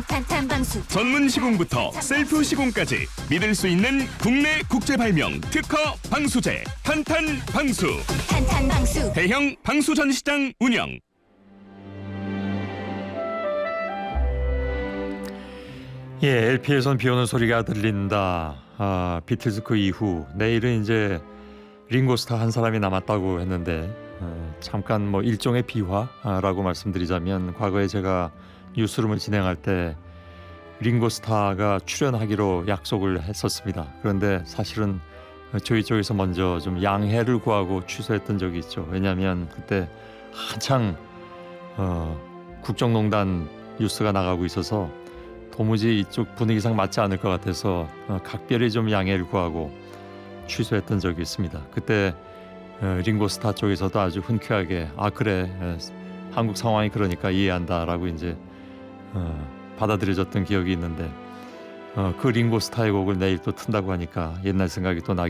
탄탄 방수. 전문 시공부터 셀프 시공까지 믿을 수 있는 국내 국제 발명 특허 방수제 탄탄 방수. 탄탄 방수. 대형 방수 전시장 운영. 예, LP에선 비 오는 소리가 들린다. 비틀즈 그 이후 내일은 이제 링고스타 한 사람이 남았다고 했는데 잠깐 뭐 일종의 비화라고 말씀드리자면 과거에 제가 뉴스룸을 진행할 때 링고스타가 출연하기로 약속을 했었습니다. 그런데 사실은 저희 쪽에서 먼저 좀 양해를 구하고 취소했던 적이 있죠. 왜냐하면 그때 한창 국정농단 뉴스가 나가고 있어서 도무지 이쪽 분위기상 맞지 않을 것 같아서 각별히 좀 양해를 구하고 취소했던 적이 있습니다. 그때 링고스타 쪽에서도 아주 흔쾌하게 그래 한국 상황이 그러니까 이해한다라고 이제 받아들여졌던 기억이 있는데 그 링고스타의 곡을 내일 또 튼다고 하니까 옛날 생각이 또 나게